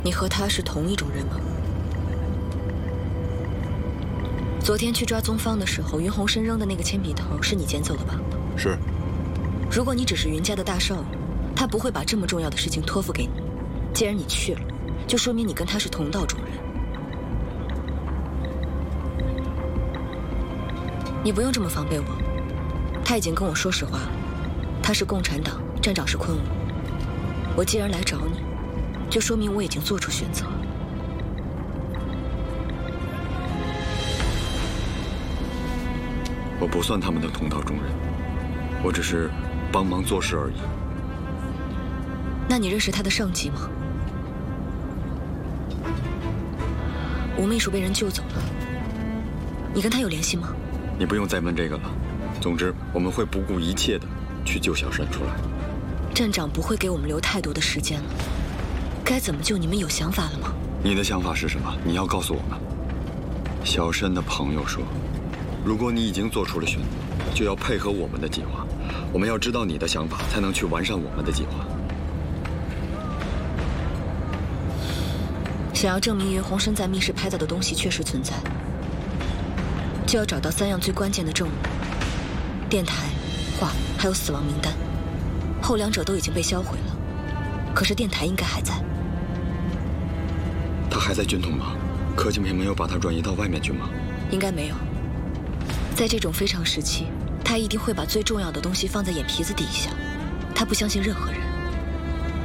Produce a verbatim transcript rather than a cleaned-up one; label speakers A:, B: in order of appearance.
A: 你和他是同一种人吗？昨天去抓宗方的时候，云鸿生扔的那个铅笔头是你捡走的吧？
B: 是。
A: 如果你只是云家的大少爷，他不会把这么重要的事情托付给你。既然你去了，就说明你跟他是同道中人。你不用这么防备我，他已经跟我说实话了，他是共产党，站长是昆吾。我既然来找你，就说明我已经做出选择了。
B: 我不算他们的同道中人，我只是帮忙做事而已。
A: 那你认识他的上级吗？吴秘书被人救走了，你跟他有联系吗？
B: 你不用再问这个了。总之，我们会不顾一切的去救小山出来。
A: 站长不会给我们留太多的时间了，该怎么救你们有想法了吗？
B: 你的想法是什么？你要告诉我们。小山的朋友说，如果你已经做出了选择，就要配合我们的计划。我们要知道你的想法，才能去完善我们的计划。
A: 想要证明云鸿生在密室拍到的东西确实存在，就要找到三样最关键的证物：电台、画，还有死亡名单。后两者都已经被销毁了，可是电台应该还在。
B: 他还在军统吗？柯敬平没有把他转移到外面去吗？
A: 应该没有。在这种非常时期，他一定会把最重要的东西放在眼皮子底下。他不相信任何人。